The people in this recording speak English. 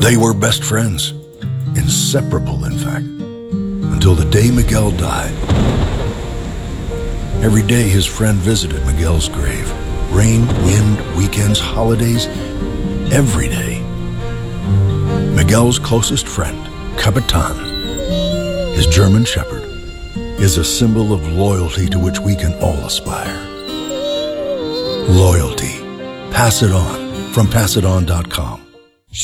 They were best friends, inseparable in fact, until the day Miguel died. Every day his friend visited Miguel's grave. Rain, wind, weekends, holidays, every day. Miguel's closest friend, Capitan, his German shepherd, is a symbol of loyalty to which we can all aspire. Loyalty. Pass it on from passiton.com.